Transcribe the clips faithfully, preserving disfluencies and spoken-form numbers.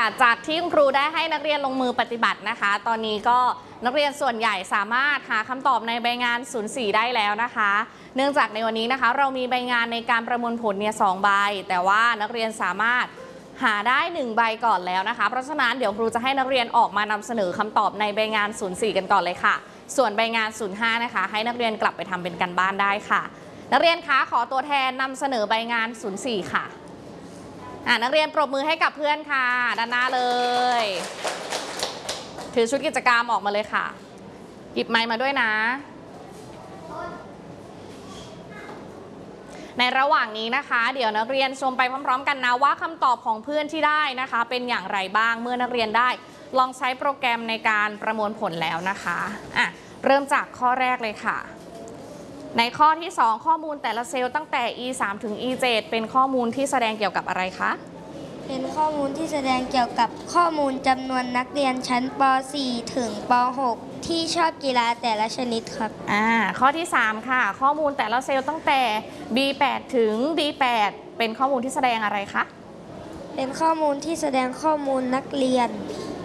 จากที่คุณครูได้ให้นักเรียนลงมือปฏิบัตินะคะตอนนี้ก็นักเรียนส่วนใหญ่สามารถหาคำตอบในใบงานศูนย์สี่ได้แล้วนะคะเนื่องจากในวันนี้นะคะเรามีใบงานในการประมวลผลเนี่ยสองใบแต่ว่านักเรียนสามารถหาได้หนึ่งใบก่อนแล้วนะคะเพราะฉะนั้นเดี๋ยวครูจะให้นักเรียนออกมานำเสนอคำตอบในใบงานศูนย์สี่กันก่อนเลยค่ะส่วนใบงานศูนย์ห้านะคะให้นักเรียนกลับไปทำเป็นการบ้านได้ค่ะนักเรียนคะขอตัวแทนนำเสนอใบงานศูนย์สี่ค่ะอ่านักเรียนปรบมือให้กับเพื่อนค่ะด้านหน้าเลยถือชุดกิจกรรมออกมาเลยค่ะหยิบไมค์มาด้วยนะในระหว่างนี้นะคะเดี๋ยวนักเรียนชมไปพร้อมๆกันนะว่าคำตอบของเพื่อนที่ได้นะคะเป็นอย่างไรบ้างเมื่อนักเรียนได้ลองใช้โปรแกรมในการประมวลผลแล้วนะคะอ่ะเริ่มจากข้อแรกเลยค่ะในข้อที่สองข้อมูลแต่ละเซลล์ตั้งแต่ อี สาม ถึง อี เจ็ด เป็นข้อมูลที่แสดงเกี่ยวกับอะไรคะเป็นข้อมูลที่แสดงเกี่ยวกับข้อมูลจำนวนนักเรียนชั้นป .สี่ ถึงป .หก ที่ชอบกีฬาแต่ละชนิดครับอ่าข้อที่สามค่ะข้อมูลแต่ละเซลล์ตั้งแต่ บี แปด ถึง ดี แปด เป็นข้อมูลที่แสดงอะไรคะเป็นข้อมูลที่แสดงข้อมูลนักเรียน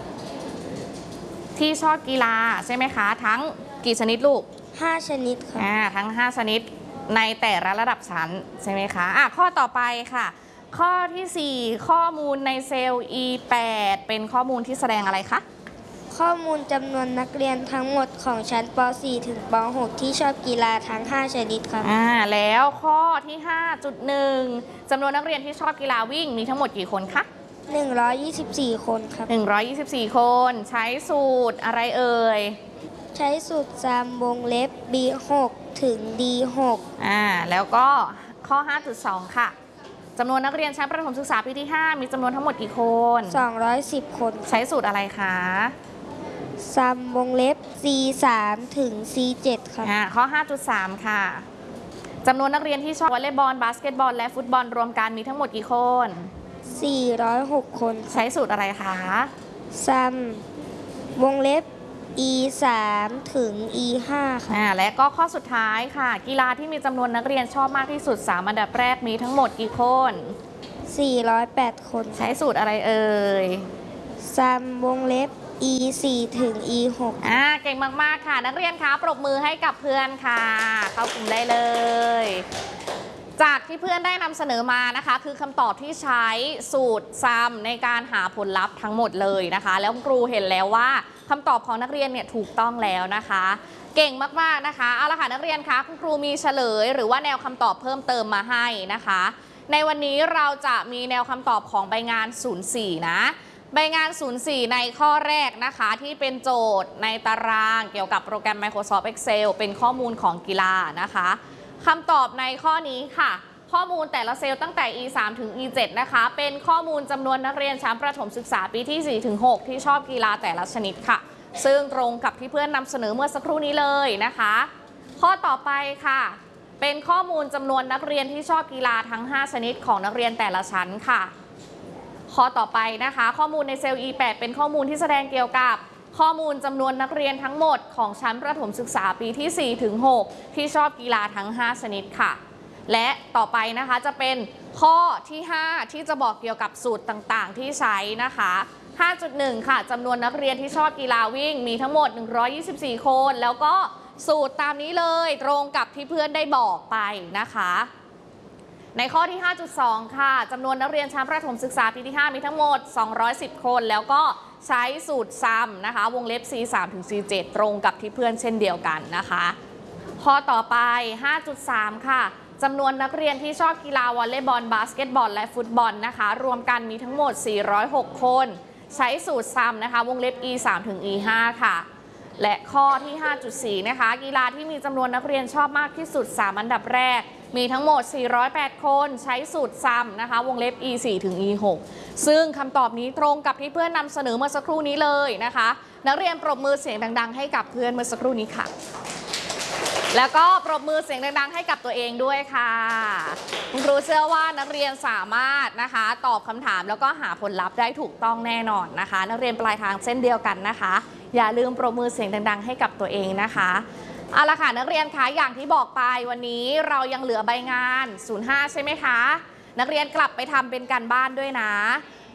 ที่ชอบกีฬาใช่ไหมคะทั้งกี่ชนิดลูกห้าชนิดค่ะอ่าทั้งห้าชนิดในแต่ละระดับชั้นใช่ไหมคะอ่ะข้อต่อไปค่ะข้อที่สี่ข้อมูลในเซลล์ อี แปด เป็นข้อมูลที่แสดงอะไรคะข้อมูลจำนวนนักเรียนทั้งหมดของชั้นป .สี่ ถึงป .หก ที่ชอบกีฬาทั้งห้าชนิดครับอ่าแล้วข้อที่ ห้าจุดหนึ่ง จำนวนนักเรียนที่ชอบกีฬาวิ่งมีทั้งหมดกี่คนคะหนึ่งร้อยยี่สิบสี่คนครับหนึ่งร้อยยี่สิบสี่คนใช้สูตรอะไรเอ่ยใช้สูตรซัมวงเล็บ บี หก ถึง ดี หกอ่าแล้วก็ข้อ ห้าจุดสอง ค่ะจำนวนนักเรียนชั้นประถมศึกษาปีที่ห้ามีจำนวนทั้งหมดกี่คนสองร้อยสิบคนใช้สูตรอะไรคะซัมวงเล็บ ซี สาม ถึง ซี เจ็ด ครับอ่าข้อ ห้าจุดสาม ค่ะจำนวนนักเรียนที่ชอบวอลเลย์บอลบาสเกตบอลและฟุตบอลรวมกันมีทั้งหมดกี่คนสี่ร้อยหกคนใช้สูตรอะไรคะซัมวงเล็บ อี สาม ถึง อี ห้า ค่ะอ่าและก็ข้อสุดท้ายค่ะกีฬาที่มีจำนวนนักเรียนชอบมากที่สุดสามอันดับแรกมีทั้งหมดกี่คนสี่ร้อยแปดคนใช้สูตรอะไรเอ่ยซัมวงเล็บ อี สี่ ถึง อี หกอ่าเก่งมากๆค่ะนักเรียนคะปรบมือให้กับเพื่อนค่ะเข้ากลุ่มได้เลยจากที่เพื่อนได้นำเสนอมานะคะคือคำตอบที่ใช้สูตรซัมในการหาผลลัพธ์ทั้งหมดเลยนะคะแล้วครูเห็นแล้วว่าคำตอบของนักเรียนเนี่ยถูกต้องแล้วนะคะเก่งมากๆนะคะเอาละค่ะนักเรียนคะคุณครูมีเฉลยหรือว่าแนวคำตอบเพิ่มเติมมาให้นะคะในวันนี้เราจะมีแนวคำตอบของใบงานศูนย์สี่นะใบงานศูนย์สี่ในข้อแรกนะคะที่เป็นโจทย์ในตารางเกี่ยวกับโปรแกรม Microsoft Excel เป็นข้อมูลของกีฬานะคะคำตอบในข้อนี้ค่ะข้อมูลแต่ละเซลล์ตั้งแต่ อี สาม ถึง อี เจ็ด นะคะเป็นข้อมูลจำนวนนักเรียนชั้นประถมศึกษาปีที่ สี่ ถึง หก ที่ชอบกีฬาแต่ละชนิดค่ะซึ่งตรงกับที่เพื่อนนำเสนอเมื่อสักครู่นี้เลยนะคะข้อต่อไปค่ะเป็นข้อมูลจำนวนนักเรียนที่ชอบกีฬาทั้งห้าชนิดของนักเรียนแต่ละชั้นค่ะข้อต่อไปนะคะข้อมูลในเซลล์ อี แปด เป็นข้อมูลที่แสดงเกี่ยวกับข้อมูลจำนวนนักเรียนทั้งหมดของชั้นประถมศึกษาปีที่ สี่ ถึง หก ที่ชอบกีฬาทั้งห้าชนิดค่ะและต่อไปนะคะจะเป็นข้อที่ห้าที่จะบอกเกี่ยวกับสูตรต่างๆที่ใช้นะคะ ห้าจุดหนึ่ง ค่ะจำนวนนักเรียนที่ชอบกีฬาวิ่งมีทั้งหมดหนึ่งร้อยยี่สิบสี่คนแล้วก็สูตรตามนี้เลยตรงกับที่เพื่อนได้บอกไปนะคะในข้อที่ ห้าจุดสอง ค่ะจำนวนนักเรียนชั้นประถมศึกษาปีที่ห้ามีทั้งหมดสองร้อยสิบคนแล้วก็ใช้สูตรซัมนะคะวงเล็บ ซี สาม ถึง ซี เจ็ด ตรงกับที่เพื่อนเช่นเดียวกันนะคะข้อต่อไป ห้าจุดสาม ค่ะจำนวนนักเรียนที่ชอบกีฬาวอลเลย์บอลบาสเกตบอลและฟุตบอลนะคะรวมกันมีทั้งหมดสี่ร้อยหกคนใช้สูตรซัมนะคะวงเล็บ อี สาม ถึง อี ห้า ค่ะและข้อที่ ห้าจุดสี่ นะคะกีฬาที่มีจำนวนนักเรียนชอบมากที่สุดสามอันดับแรกมีทั้งหมดสี่ร้อยแปดคนใช้สูตรซัมนะคะวงเล็บ อี สี่ ถึง อี หก ซึ่งคำตอบนี้ตรงกับที่เพื่อนนำเสนอเมื่อสักครู่นี้เลยนะคะนักเรียนปรบมือเสียงดังๆให้กับเพื่อนเมื่อสักครู่นี้ค่ะแล้วก็ปรบมือเสียงดังๆให้กับตัวเองด้วยค่ะคุณครูเชื่อว่านักเรียนสามารถนะคะตอบคำถามแล้วก็หาผลลัพธ์ได้ถูกต้องแน่นอนนะคะนักเรียนปลายทางเส้นเดียวกันนะคะอย่าลืมปรบมือเสียงดังๆให้กับตัวเองนะคะเอาละค่ะนักเรียนคะอย่างที่บอกไปวันนี้เรายังเหลือใบงานศูนย์ห้าใช่ไหมคะนักเรียนกลับไปทำเป็นการบ้านด้วยนะ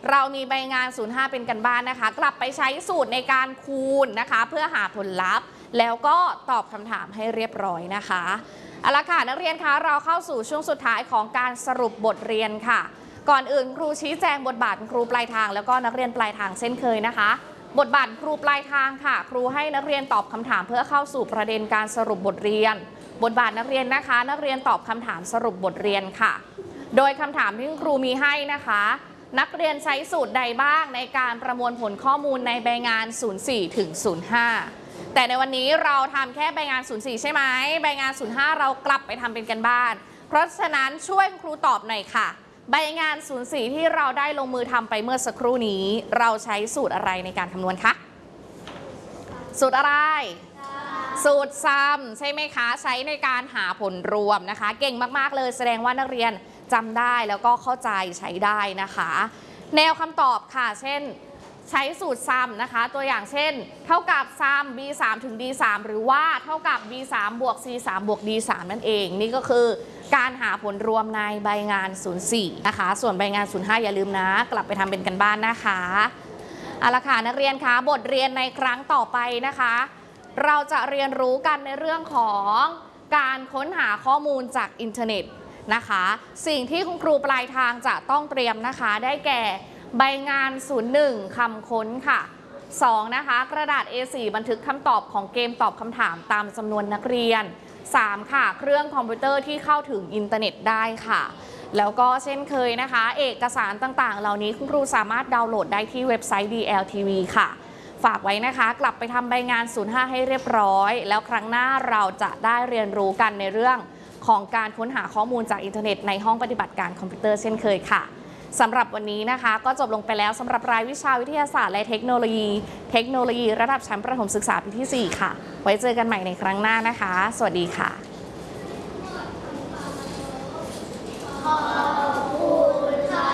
เรามีใบงาน ศูนย์ห้า เป็นกันบ้านนะคะ กลับไปใช้สูตรในการคูณนะคะเพื่อหาผลลัพธ์แล้วก็ตอบคำถามให้เรียบร้อยนะคะเอาละค่ะนักเรียนคะเราเข้าสู่ช่วงสุดท้ายของการสรุปบทเรียนค่ะก่อนอื่นครูชี้แจงบทบาทครูปลายทางแล้วก็นักเรียนปลายทางเช่นเคยนะคะบทบาทครูปลายทางค่ะครูให้นักเรียนตอบคำถามเพื่อเข้าสู่ประเด็นการสรุปบทเรียนบทบาทนักเรียนนะคะนักเรียนตอบคำถามสรุปบทเรียนค่ะโดยคำถามที่ครูมีให้นะคะนักเรียนใช้สูตรใดบ้างในการประมวลผลข้อมูลในใบงาน ศูนย์สี่ ถึง ศูนย์ห้า แต่ในวันนี้เราทำแค่ใบงาน ศูนย์สี่ ใช่ไหมใบงาน ศูนย์ห้า เรากลับไปทำเป็นกันบ้านเพราะฉะนั้นช่วยครูตอบหน่อยค่ะใบงาน ศูนย์สี่ ที่เราได้ลงมือทำไปเมื่อสักครู่นี้เราใช้สูตรอะไรในการคำนวณคะสูตรอะไรสูตรซัมใช่ไหมคะใช้ในการหาผลรวมนะคะเก่งมากๆเลยแสดงว่านักเรียนจำได้แล้วก็เข้าใจใช้ได้นะคะแนวคำตอบค่ะเช่นใช้สูตรซัมนะคะตัวอย่างเช่นเท่ากับซัม บี สาม ถึง ดี สาม หรือว่าเท่ากับ บี สาม บวก ซี สาม บวก ดี สาม นั่นเองนี่ก็คือการหาผลรวมในใบงาน ศูนย์สี่ นะคะส่วนใบงาน ศูนย์ห้า อย่าลืมนะกลับไปทำเป็นกันบ้านนะคะเอาละค่ะนักเรียนคะบทเรียนในครั้งต่อไปนะคะเราจะเรียนรู้กันในเรื่องของการค้นหาข้อมูลจากอินเทอร์เน็ตนะคะสิ่งที่คุณครูปลายทางจะต้องเตรียมนะคะได้แก่ใบงาน ศูนย์หนึ่ง คำค้นค่ะสองนะคะกระดาษ เอ สี่ บันทึกคำตอบของเกมตอบคำถามตามจำนวนนักเรียนสามค่ะเครื่องคอมพิวเตอร์ที่เข้าถึงอินเทอร์เน็ตได้ค่ะแล้วก็เช่นเคยนะคะเอกสารต่างๆเหล่านี้คุณครูสามารถดาวน์โหลดได้ที่เว็บไซต์ ดี แอล ที วี ค่ะฝากไว้นะคะกลับไปทำใบงาน ศูนย์ห้า ให้เรียบร้อยแล้วครั้งหน้าเราจะได้เรียนรู้กันในเรื่องของการค้นหาข้อมูลจากอินเทอร์เน็ตในห้องปฏิบัติการคอมพิวเตอร์เช่นเคยค่ะสำหรับวันนี้นะคะก็จบลงไปแล้วสำหรับรายวิชาวิทยาศาสตร์และเทคโนโลยีเทคโนโลยีระดับชั้นประถมศึกษาปีที่สี่ค่ะไว้เจอกันใหม่ในครั้งหน้านะคะสวัสดีค่ะขอบคุณค่ะ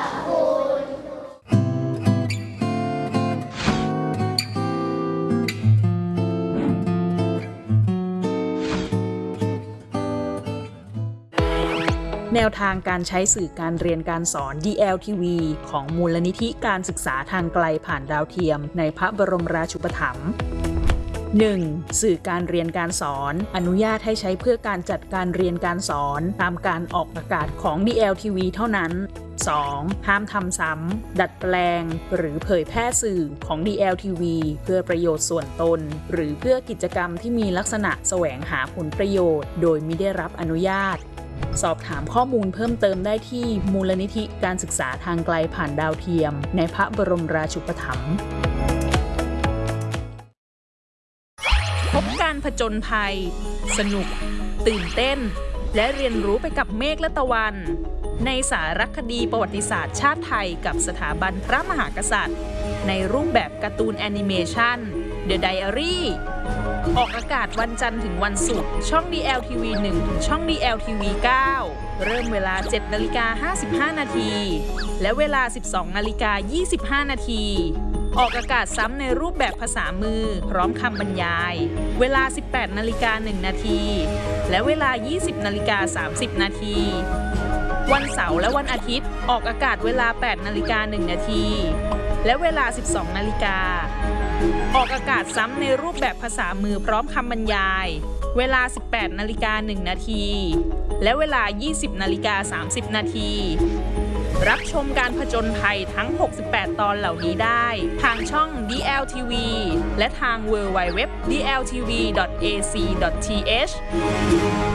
แนวทางการใช้สื่อการเรียนการสอน ดี แอล ที วี ของมูลนิธิการศึกษาทางไกลผ่านดาวเทียมในพระบรมราชูปถัมภ์ หนึ่ง. สื่อการเรียนการสอนอนุญาตให้ใช้เพื่อการจัดการเรียนการสอนตามการออกอากาศของ ดี แอล ที วี เท่านั้น สอง. ห้ามทำซ้ำดัดแปลงหรือเผยแพร่สื่อของ ดี แอล ที วี เพื่อประโยชน์ส่วนตนหรือเพื่อกิจกรรมที่มีลักษณะแสวงหาผลประโยชน์โดยมิได้รับอนุญาตสอบถามข้อมูลเพิ่มเติมได้ที่มูลนิธิการศึกษาทางไกลผ่านดาวเทียมในพระบรมราชูปถัมภ์พบการผจญภัยสนุกตื่นเต้นและเรียนรู้ไปกับเมฆและตะวันในสารคดีประวัติศาสตร์ชาติไทยกับสถาบันพระมหากษัตริย์ในรูปแบบการ์ตูนแอนิเมชัน The Diary ออกอากาศวันจันทร์ถึงวันศุกร์ช่อง ดี แอล ที วี หนึ่ง ถึงช่อง ดี แอล ที วี เก้า เริ่มเวลา เจ็ดนาฬิกาห้าสิบห้านาทีและเวลา สิบสองนาฬิกายี่สิบห้านาทีออกอากาศซ้ำในรูปแบบภาษามือพร้อมคำบรรยายเวลา สิบแปดนาฬิกาหนึ่งนาทีและเวลา ยี่สิบนาฬิกาสามสิบนาทีวันเสาร์และวันอาทิตย์ออกอากาศเวลา แปดนาฬิกาหนึ่งนาทีและเวลา สิบสองนาฬิกาออกอากาศซ้ำในรูปแบบภาษามือพร้อมคำบรรยายเวลา สิบแปดนาฬิกาหนึ่งนาทีและเวลา ยี่สิบนาฬิกาสามสิบนาทีรับชมการผจญภัยทั้ง หกสิบแปด ตอนเหล่านี้ได้ทางช่อง ดี แอล ที วี และทาง ดับเบิลยู ดับเบิลยู ดับเบิลยู ดอท ดี แอล ที วี ดอท เอ ซี ดอท ที เอช